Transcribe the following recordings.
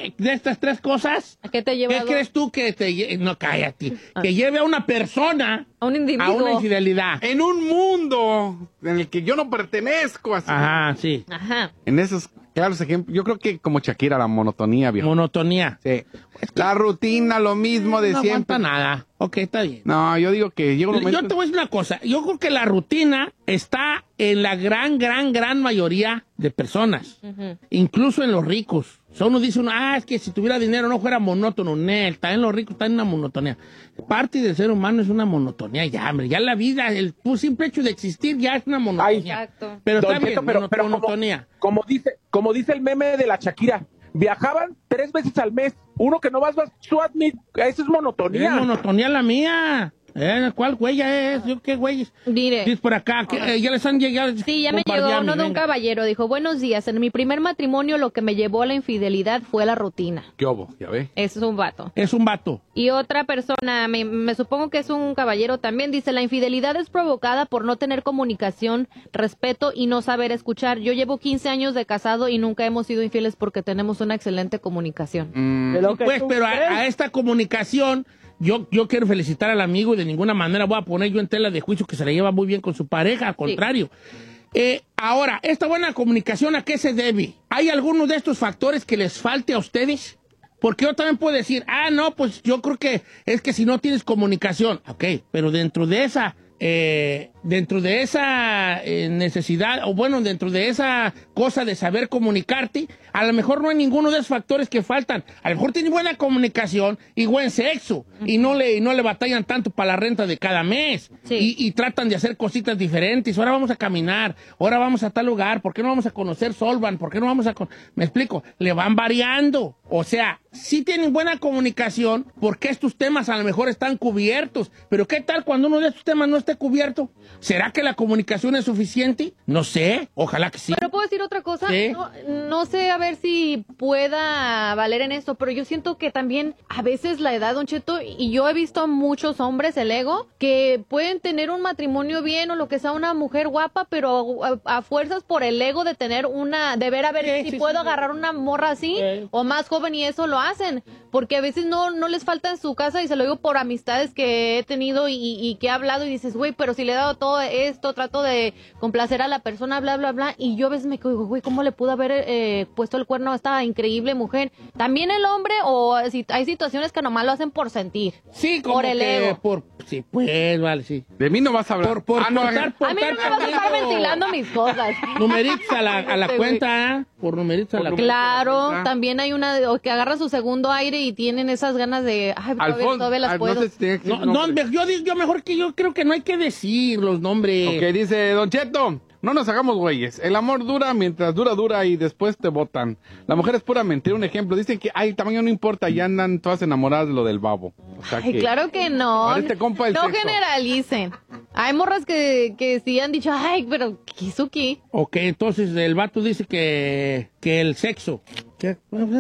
de estas tres cosas, ¿A qué te lleva? ¿qué crees tú que no, cállate, que lleve a una persona A un individuo. a una infidelidad? En un mundo en el que yo no pertenezco, así. Ajá, sí. Ajá. En esos claros ejemplos, yo creo que como Shakira, la monotonía, viejo. Monotonía. Sí. La rutina, lo mismo de no siempre. aguanta nada. Ok, está bien. No, yo digo que llega un momento... Yo te voy a decir una cosa. Yo creo que la rutina está en la gran mayoría de personas. Incluso en los ricos. O sea, uno dice, es que si tuviera dinero no fuera monótono. Está en los ricos, está en una monotonía. Parte del ser humano es una monotonía ya, hombre. Ya la vida, el simple hecho de existir ya es una monotonía. Exacto. Pero está Don bien, Cheto, pero monotonía. como dice el meme de la Shakira, viajaban 3 veces al mes. Uno que no vas su admit, eso es monotonía. Es monotonía la mía. ¿Cuál huella es? ¿Qué güey es? Mire. Dice por acá, ya les han llegado. Sí, ya me llegó uno de un caballero. Dijo, buenos días. En mi primer matrimonio lo que me llevó a la infidelidad fue la rutina. ¿Qué obo? Ya ve. Ese es un vato. Es un vato. Y otra persona, me supongo que es un caballero también, dice, la infidelidad es provocada por no tener comunicación, respeto y no saber escuchar. Yo llevo 15 años de casado y nunca hemos sido infieles porque tenemos una excelente comunicación. Pero a esta comunicación, yo quiero felicitar al amigo y de ninguna manera voy a poner yo en tela de juicio que se la lleva muy bien con su pareja, al contrario. Ahora, esta buena comunicación, ¿a qué se debe? ¿Hay algunos de estos factores que les falte a ustedes? Porque yo también puedo decir, no, pues yo creo que es que si no tienes comunicación, ok, pero dentro de esa necesidad, o bueno, dentro de esa cosa de saber comunicarte, a lo mejor no hay ninguno de esos factores que faltan. A lo mejor tiene buena comunicación y buen sexo, y no le batallan tanto para la renta de cada mes, y tratan de hacer cositas diferentes. Ahora vamos a caminar, ahora vamos a tal lugar, ¿por qué no vamos a conocer Solvan? ¿Por qué no vamos a me explico? Le van variando. O sea, sí tienen buena comunicación, porque estos temas a lo mejor están cubiertos, pero ¿qué tal cuando uno de estos temas no esté cubierto? ¿Será que la comunicación es suficiente? No sé, ojalá que sí. Pero puedo decir otra cosa, ¿Sí? no sé a ver si pueda valer en esto, pero yo siento que también a veces la edad, Don Cheto, y yo he visto a muchos hombres, el ego, que pueden tener un matrimonio bien o lo que sea, una mujer guapa, pero a fuerzas por el ego de tener de ver a ver si puedo agarrar una morra así o más joven, y eso lo hacen, porque a veces no les falta en su casa, y se lo digo por amistades que he tenido y que he hablado, y dices, güey, pero si le he dado todo esto, trato de complacer a la persona, bla, bla, bla, y yo a veces me digo, güey, ¿cómo le pudo haber puesto el cuerno a esta increíble mujer? También el hombre, o si hay situaciones que nomás lo hacen por sentir. Sí, como por el ego. Sí, pues, vale, sí. De mí no vas a hablar. A mí no me vas a estar ventilando mis cosas. Numeritos a la cuenta, por numeritos a la cuenta. Claro, también hay una que agarra su segundo aire y tienen esas ganas de, todavía las puedo. No sé si tiene que decir nombre. Yo creo que no hay que decir los nombres. Ok, dice Don Cheto, no nos hagamos güeyes. El amor dura mientras dura y después te botan. La mujer es pura mentira. Un ejemplo, dicen que el tamaño no importa, ya andan todas enamoradas de lo del babo. O sea que, claro que no. para este compa el no sexo. Generalicen. Hay morras que sí han dicho, pero ¿qué hizo qué? Ok, entonces el vato dice que el sexo. ¿Qué?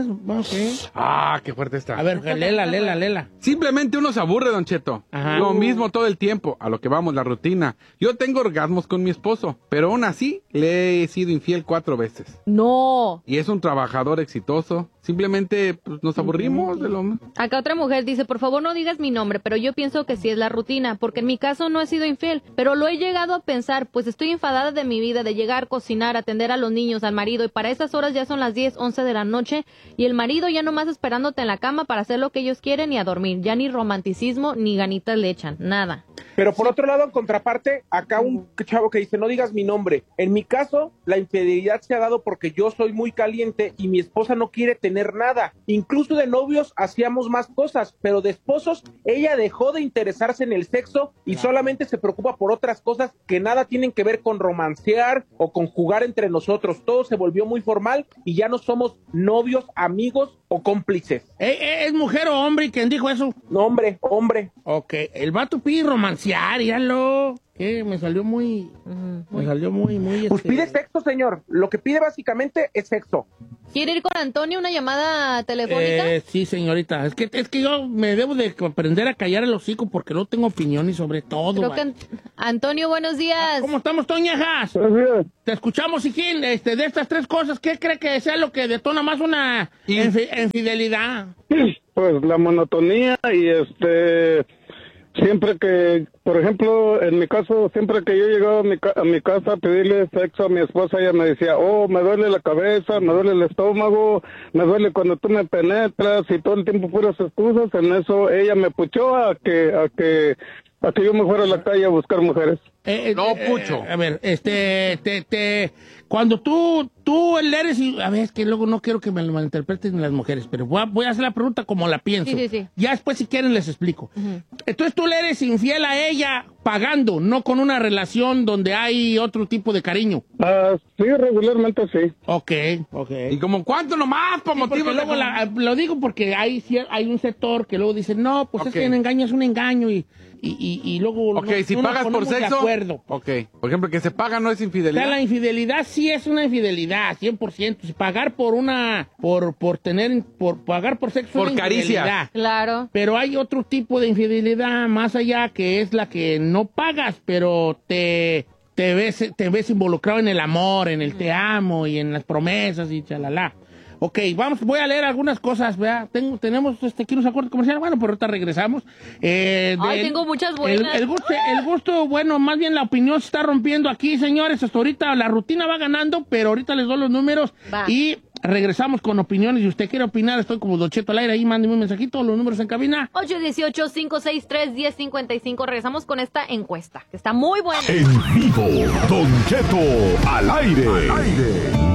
Qué fuerte está. A ver, lela. Simplemente uno se aburre, Don Cheto. Ajá. Lo mismo todo el tiempo. A lo que vamos, la rutina. Yo tengo orgasmos con mi esposo, pero aún así le he sido infiel 4 veces. No. Y es un trabajador exitoso. Simplemente nos aburrimos de lo... Acá otra mujer dice, por favor no digas mi nombre, pero yo pienso que sí es la rutina, porque en mi caso no he sido infiel, pero lo he llegado a pensar, pues estoy enfadada de mi vida, de llegar, cocinar, atender a los niños, al marido, y para esas horas ya son las 10, 11 de la noche, y el marido ya nomás esperándote en la cama para hacer lo que ellos quieren y a dormir. Ya ni romanticismo ni ganitas le echan, nada. Pero por otro lado, en contraparte, acá un chavo que dice, no digas mi nombre. En mi caso, la infidelidad se ha dado porque yo soy muy caliente y mi esposa no quiere tener nada. Incluso de novios hacíamos más cosas, pero de esposos ella dejó de interesarse en el sexo y solamente se preocupa por otras cosas que nada tienen que ver con romancear o con jugar entre nosotros. Todo se volvió muy formal y ya no somos novios, amigos o cómplices. ¿Es mujer o hombre quien dijo eso? No, hombre. Ok, el vato pide romancear, míralo. que me salió muy... Me salió muy... Pues pide sexo, señor. Lo que pide básicamente es sexo. ¿Quiere ir con Antonio una llamada telefónica? Sí, señorita. Es que yo me debo de aprender a callar el hocico porque no tengo opiniones sobre todo. Creo que Antonio, buenos días. ¿Cómo estamos, Toñajas? Te escuchamos, Siquín. De estas 3 cosas, ¿qué cree que sea lo que detona más una infidelidad? Pues la monotonía y siempre que, por ejemplo, en mi caso, siempre que yo llegaba a mi casa a pedirle sexo a mi esposa, ella me decía, me duele la cabeza, me duele el estómago, me duele cuando tú me penetras, y todo el tiempo puras excusas. En eso ella me puchó a que yo me fuera a la calle a buscar mujeres. Pucho. A ver, cuando tú eres, a ver, es que luego no quiero que me lo malinterpreten las mujeres, pero voy a hacer la pregunta como la pienso. Sí. Ya después, si quieren, les explico. Entonces tú le eres infiel a ella pagando, no con una relación donde hay otro tipo de cariño. Sí, regularmente sí. Ok. ¿Y como cuánto nomás? Por motivo luego lo digo porque hay un sector que luego dice, no, pues es que un engaño es un engaño y luego... Ok, si pagas por sexo... Ok, por ejemplo, que se paga no es infidelidad. O sea, la infidelidad sí es una infidelidad, 100%. Si pagar por pagar por sexo por es una infidelidad. Claro. Pero hay otro tipo de infidelidad más allá, que es la que no pagas, pero te ves involucrado en el amor, en el te amo y en las promesas y chalala. Ok, voy a leer algunas cosas, ¿verdad? Tenemos aquí unos acuerdos comerciales, bueno, por ahorita regresamos. Tengo muchas buenas. El gusto, bueno, más bien la opinión se está rompiendo aquí, señores. Hasta ahorita la rutina va ganando, pero ahorita les doy los números y regresamos con opiniones. Si usted quiere opinar, estoy como Don Cheto al aire, ahí mándeme un mensajito, los números en cabina. 818-563-1055. Regresamos con esta encuesta, que está muy buena. En vivo, Don Cheto al aire.